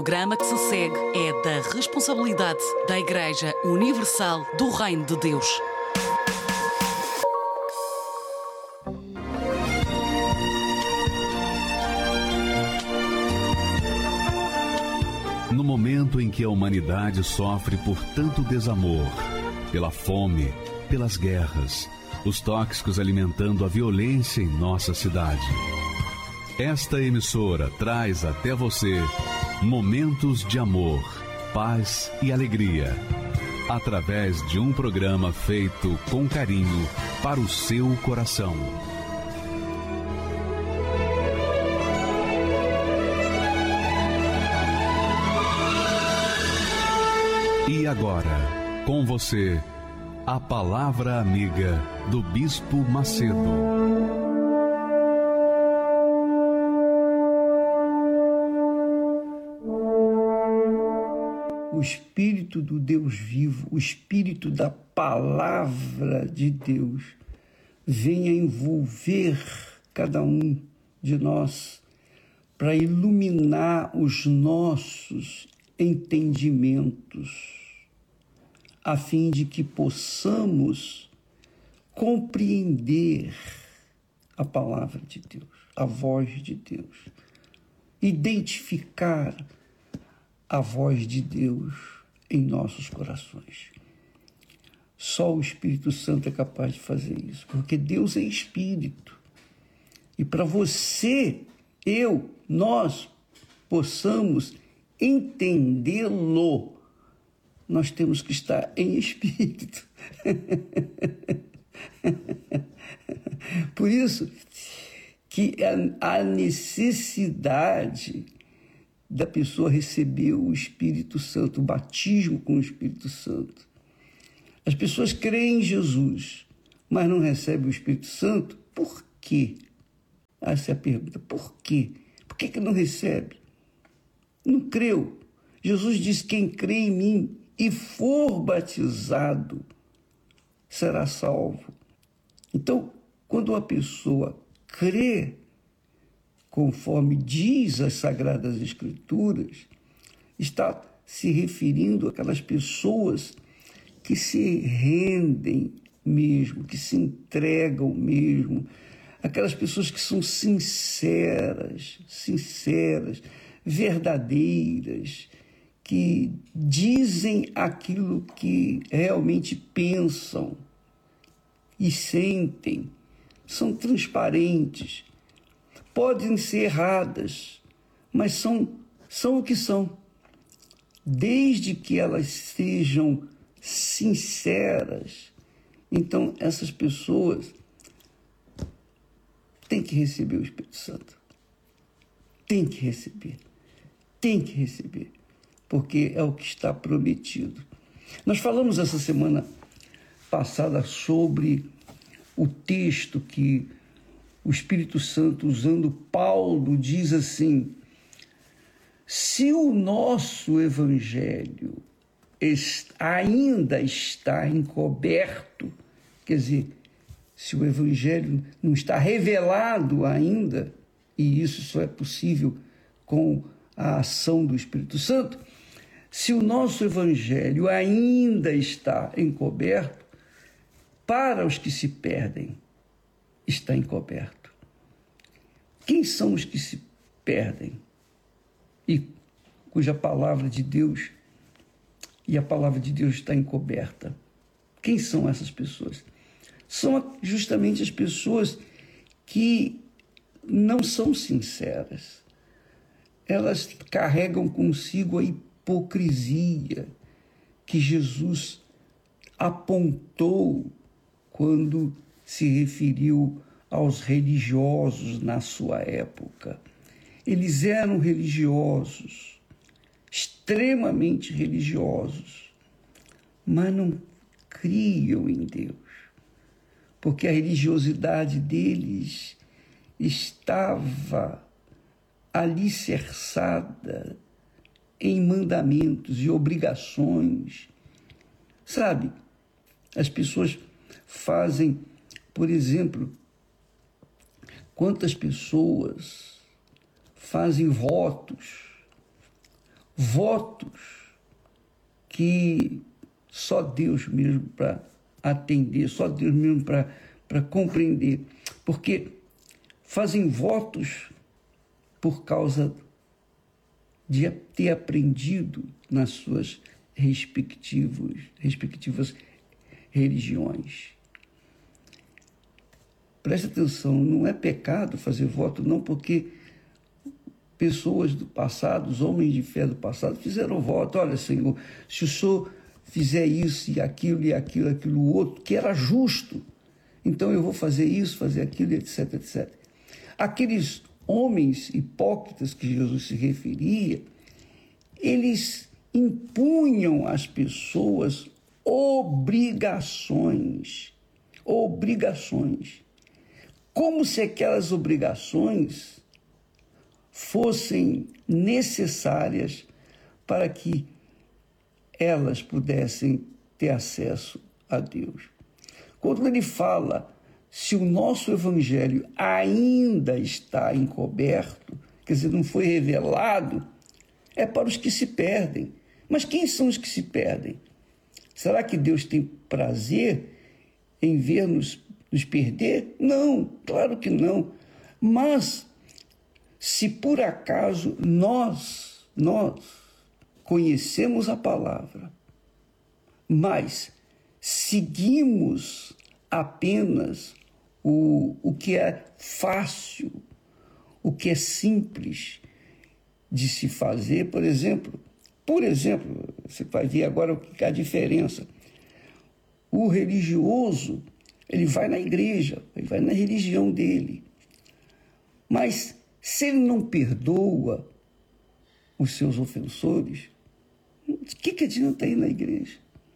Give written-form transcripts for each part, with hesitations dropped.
O programa que se segue é da responsabilidade da Igreja Universal do Reino de Deus. No momento em que a humanidade sofre por tanto desamor, pela fome, pelas guerras, os tóxicos alimentando a violência em nossa cidade, esta emissora traz até você momentos de amor, paz e alegria, através de um programa feito com carinho para o seu coração. E agora, com você, a Palavra Amiga do Bispo Macedo. O Espírito do Deus vivo, o Espírito da Palavra de Deus, venha envolver cada um de nós para iluminar os nossos entendimentos, a fim de que possamos compreender a palavra de Deus, a voz de Deus, identificar a voz de Deus em nossos corações. Só o Espírito Santo é capaz de fazer isso, porque Deus é Espírito. E para você, nós possamos entendê-lo, nós temos que estar em Espírito. Por isso que a necessidade da pessoa receber o Espírito Santo, o batismo com o Espírito Santo. As pessoas creem em Jesus, mas não recebem o Espírito Santo. Por quê? Essa é a pergunta. Por quê? Por que não recebe? Não creu. Jesus disse: quem crê em mim e for batizado será salvo. Então, quando uma pessoa crê, conforme diz as Sagradas Escrituras, está se referindo àquelas pessoas que se rendem mesmo, que se entregam mesmo, aquelas pessoas que são sinceras, verdadeiras, que dizem aquilo que realmente pensam e sentem, são transparentes. Podem ser erradas, mas são o que são. Desde que elas sejam sinceras, então essas pessoas têm que receber o Espírito Santo. Tem que receber, porque é o que está prometido. Nós falamos essa semana passada sobre o texto que o Espírito Santo, usando Paulo, diz assim: se o nosso evangelho ainda está encoberto, quer dizer, se o evangelho não está revelado ainda, e isso só é possível com a ação do Espírito Santo, se o nosso evangelho ainda está encoberto, para os que se perdem, está encoberto. Quem são os que se perdem e cuja palavra de Deus e a palavra de Deus está encoberta? Quem são essas pessoas? São justamente as pessoas que não são sinceras. Elas carregam consigo a hipocrisia que Jesus apontou quando se referiu aos religiosos na sua época. Eles eram religiosos, extremamente religiosos, mas não criam em Deus, porque a religiosidade deles estava alicerçada em mandamentos e obrigações. Sabe, as pessoas fazem, por exemplo, quantas pessoas fazem votos votos que só Deus mesmo para atender, só Deus mesmo para compreender, porque fazem votos por causa de ter aprendido nas suas respectivas religiões. Preste atenção, não é pecado fazer voto, não, porque pessoas do passado, os homens de fé do passado, fizeram voto. Olha, Senhor, se o Senhor fizer isso e aquilo outro, que era justo, então eu vou fazer isso, fazer aquilo, etc, etc. Aqueles homens hipócritas que Jesus se referia, eles impunham às pessoas obrigações, como se aquelas obrigações fossem necessárias para que elas pudessem ter acesso a Deus. Quando ele fala, se o nosso evangelho ainda está encoberto, quer dizer, não foi revelado, é para os que se perdem. Mas quem são os que se perdem? Será que Deus tem prazer em ver-nos perder? Não, claro que não. Mas, se por acaso nós conhecemos a palavra, mas seguimos apenas o que é fácil, o que é simples de se fazer, por exemplo, você vai ver agora a diferença. O religioso, ele vai na igreja, ele vai na religião dele, mas se ele não perdoa os seus ofensores, o que adianta ir na igreja?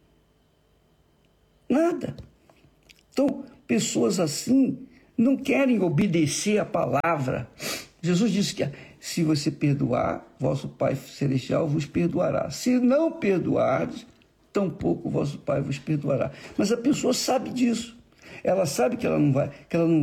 Nada. Então, pessoas assim não querem obedecer a palavra. Jesus disse que se você perdoar, vosso Pai Celestial vos perdoará. Se não perdoardes, tampouco vosso Pai vos perdoará. Mas a pessoa sabe disso. Ela sabe que ela não vai, que ela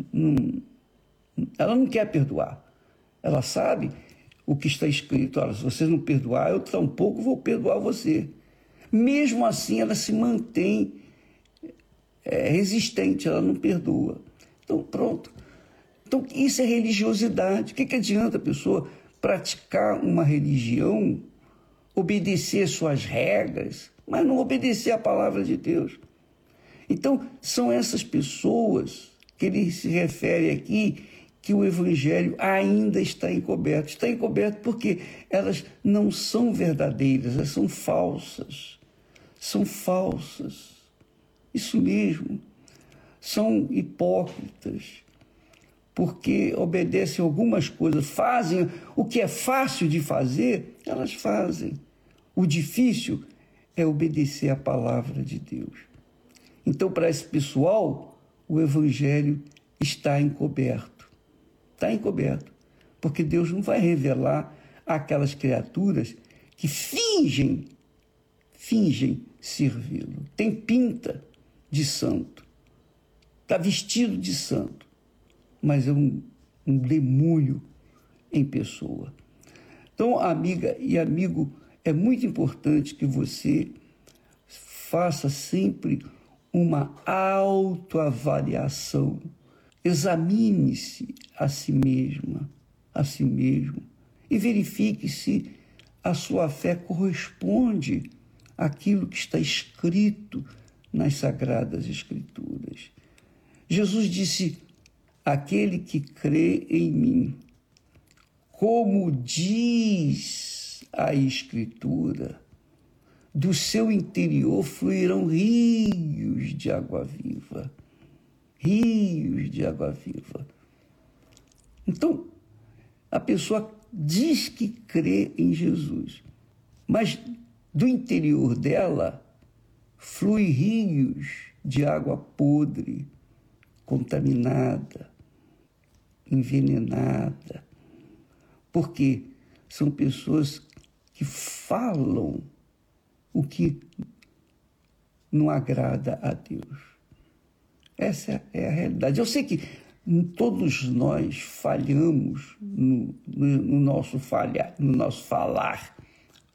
não quer perdoar. Ela sabe o que está escrito. Olha, se você não perdoar, eu tampouco vou perdoar você. Mesmo assim, ela se mantém resistente, ela não perdoa. Então, pronto. Então, isso é religiosidade. O que adianta a pessoa praticar uma religião, obedecer suas regras, mas não obedecer a palavra de Deus? Então, são essas pessoas que ele se refere aqui, que o evangelho ainda está encoberto. Está encoberto porque elas não são verdadeiras, elas são falsas. São falsas. Isso mesmo. São hipócritas, porque obedecem algumas coisas, fazem o que é fácil de fazer, elas fazem. O difícil é obedecer a palavra de Deus. Então, para esse pessoal, o evangelho está encoberto. Está encoberto, porque Deus não vai revelar àquelas criaturas que fingem servi-lo. Tem pinta de santo, está vestido de santo, mas é um demônio em pessoa. Então, amiga e amigo, é muito importante que você faça sempre uma autoavaliação. Examine-se a si mesma, a si mesmo, e verifique se a sua fé corresponde àquilo que está escrito nas Sagradas Escrituras. Jesus disse: aquele que crê em mim, como diz a Escritura, do seu interior fluirão rios de água viva. Rios de água viva. Então, a pessoa diz que crê em Jesus, mas do interior dela flui rios de água podre, contaminada, envenenada. Porque são pessoas que falam o que não agrada a Deus. Essa é a realidade. Eu sei que todos nós falhamos no nosso falar,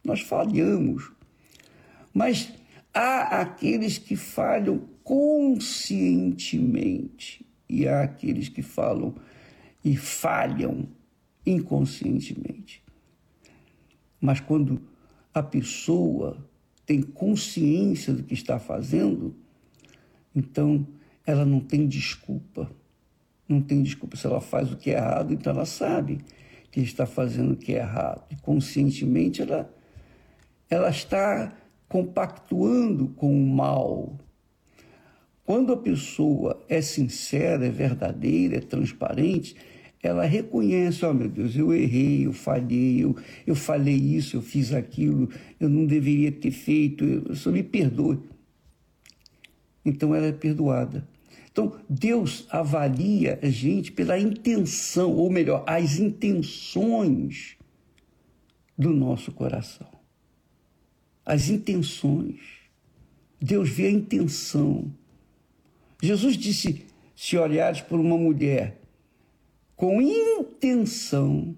nós falhamos. Mas há aqueles que falham conscientemente e há aqueles que falam e falham inconscientemente. Mas quando a pessoa tem consciência do que está fazendo, então ela não tem desculpa. Não tem desculpa. Se ela faz o que é errado, então ela sabe que está fazendo o que é errado. E conscientemente ela está compactuando com o mal. Quando a pessoa é sincera, é verdadeira, é transparente, ela reconhece, meu Deus, eu errei, eu falhei, eu falei isso, eu fiz aquilo, eu não deveria ter feito, eu só me perdoe. Então ela é perdoada. Então Deus avalia a gente pela intenção, ou melhor, as intenções do nosso coração. As intenções. Deus vê a intenção. Jesus disse, se olhares por uma mulher com intenção,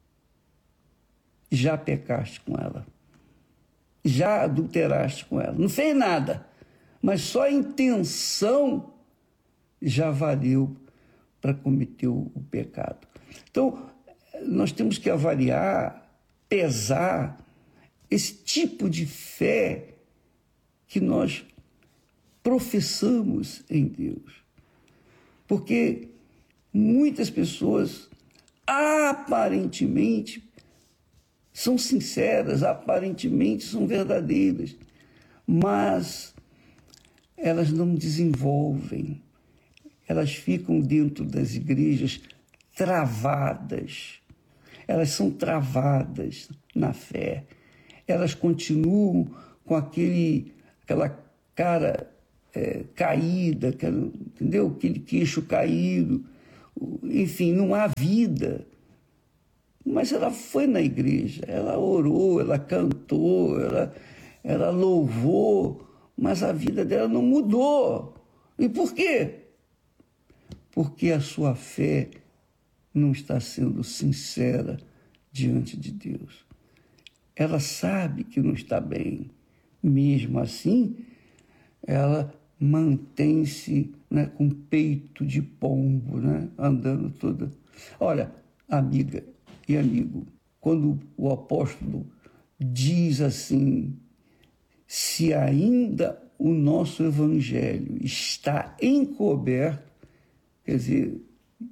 já pecaste com ela, já adulteraste com ela. Não fez nada, mas só a intenção já valeu para cometer o pecado. Então, nós temos que avaliar, pesar esse tipo de fé que nós professamos em Deus. Porque muitas pessoas aparentemente são sinceras, aparentemente são verdadeiras, mas elas não desenvolvem, elas ficam dentro das igrejas travadas, elas são travadas na fé, elas continuam com aquela cara caída, entendeu? Aquele queixo caído, enfim, não há vida. Mas ela foi na igreja, ela orou, ela cantou, ela louvou, mas a vida dela não mudou. E por quê? Porque a sua fé não está sendo sincera diante de Deus. Ela sabe que não está bem. Mesmo assim, ela mantém-se, né, com peito de pombo, né, andando toda. Olha, amiga e amigo, quando o apóstolo diz assim, se ainda o nosso evangelho está encoberto, quer dizer,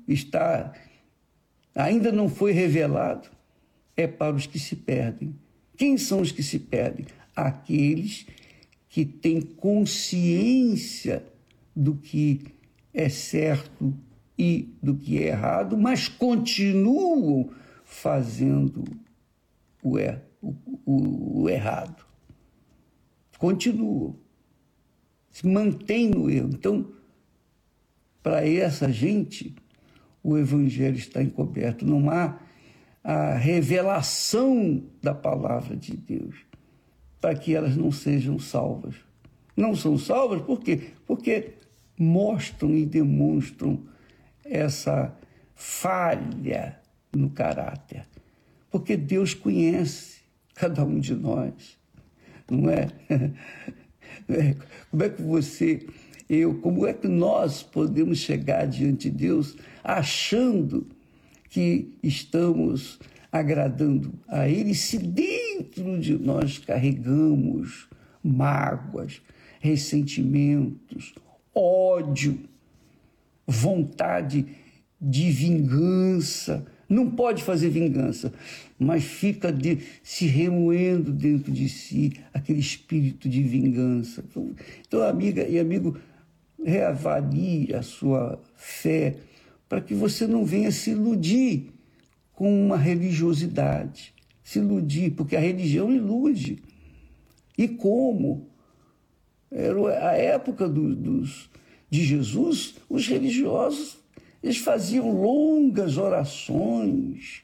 ainda não foi revelado, é para os que se perdem. Quem são os que se perdem? Aqueles que têm consciência do que é certo e do que é errado, mas continuam fazendo o errado. Continuam. Se mantêm no erro. Então, para essa gente, o evangelho está encoberto. Não há a revelação da palavra de Deus para que elas não sejam salvas. Não são salvas por quê? Porque mostram e demonstram essa falha no caráter. Porque Deus conhece cada um de nós, não é? Como é que como é que nós podemos chegar diante de Deus achando que estamos agradando a Ele se dentro de nós carregamos mágoas, ressentimentos, ódio, vontade de vingança? Não pode fazer vingança, mas fica se remoendo dentro de si aquele espírito de vingança. Então, amiga e amigo, reavalie a sua fé para que você não venha se iludir com uma religiosidade. Se iludir, porque a religião ilude. E como? Era a época de Jesus, os religiosos, eles faziam longas orações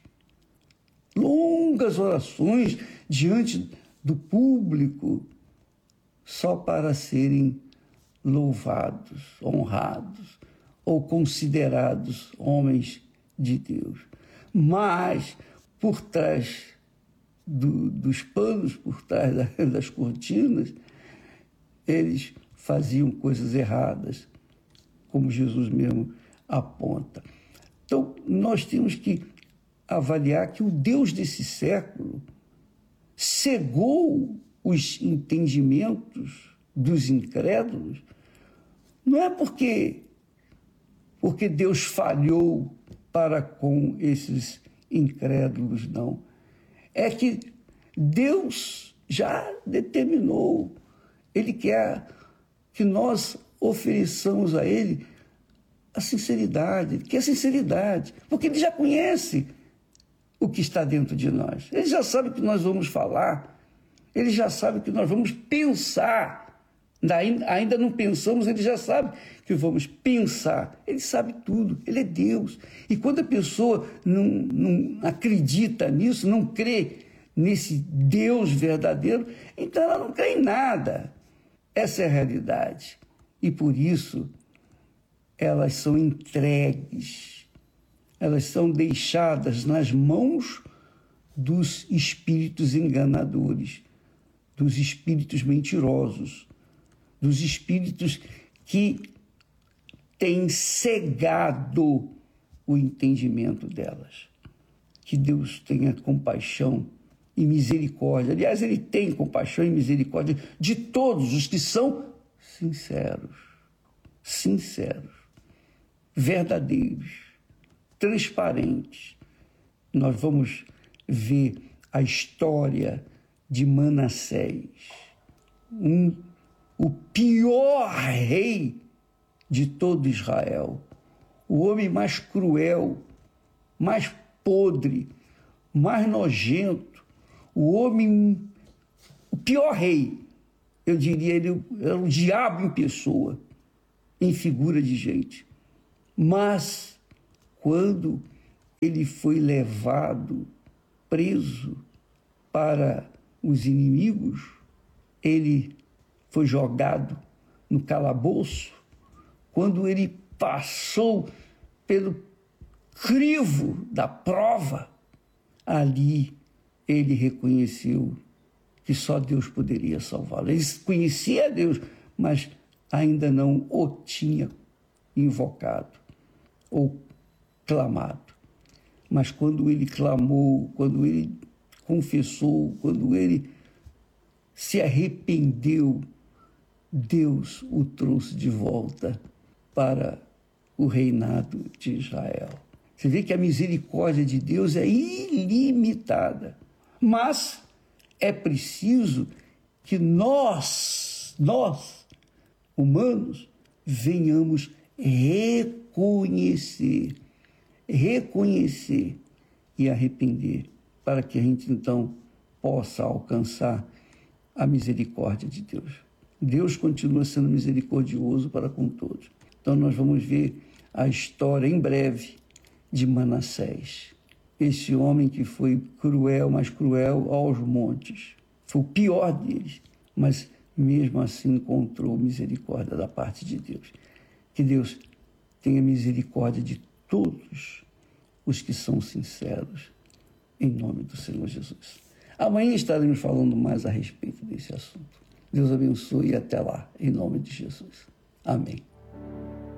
diante do público, só para serem louvados, honrados ou considerados homens de Deus. Mas, por trás dos panos, por trás das cortinas, eles faziam coisas erradas, como Jesus mesmo aponta. Então, nós temos que avaliar que o Deus desse século cegou os entendimentos dos incrédulos, não é porque Deus falhou para com esses incrédulos, não. É que Deus já determinou, Ele quer que nós ofereçamos a Ele a sinceridade, que é sinceridade, porque Ele já conhece o que está dentro de nós. Ele já sabe o que nós vamos falar, Ele já sabe o que nós vamos pensar. Ainda não pensamos, Ele já sabe que vamos pensar. Ele sabe tudo, Ele é Deus. E quando a pessoa não acredita nisso, não crê nesse Deus verdadeiro, então ela não crê em nada. Essa é a realidade. E por isso elas são entregues, elas são deixadas nas mãos dos espíritos enganadores, dos espíritos mentirosos, dos espíritos que têm cegado o entendimento delas. Que Deus tenha compaixão e misericórdia. Aliás, Ele tem compaixão e misericórdia de todos os que são sinceros, verdadeiros, transparentes. Nós vamos ver a história de Manassés, o pior rei de todo Israel, o homem mais cruel, mais podre, mais nojento, o pior rei. Eu diria, ele era o diabo em pessoa, em figura de gente. Mas, quando ele foi levado, preso para os inimigos, ele foi jogado no calabouço. Quando ele passou pelo crivo da prova, ali ele reconheceu que só Deus poderia salvá-lo. Ele conhecia Deus, mas ainda não o tinha invocado ou clamado. Mas quando ele clamou, quando ele confessou, quando ele se arrependeu, Deus o trouxe de volta para o reinado de Israel. Você vê que a misericórdia de Deus é ilimitada, mas é preciso que nós, humanos, venhamos reconhecer e arrepender, para que a gente então possa alcançar a misericórdia de Deus. Deus continua sendo misericordioso para com todos. Então nós vamos ver a história em breve de Manassés, esse homem que foi cruel, mais cruel aos montes. Foi o pior deles, mas mesmo assim encontrou misericórdia da parte de Deus. Que Deus tenha misericórdia de todos os que são sinceros, em nome do Senhor Jesus. Amanhã estaremos falando mais a respeito desse assunto. Deus abençoe e até lá, em nome de Jesus. Amém.